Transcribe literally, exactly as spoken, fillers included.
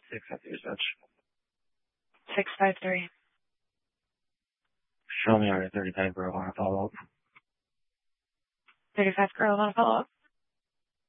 six at your such. six five three. Show me our thirty-five girl. I want to follow up. thirty-five girl, want to follow up?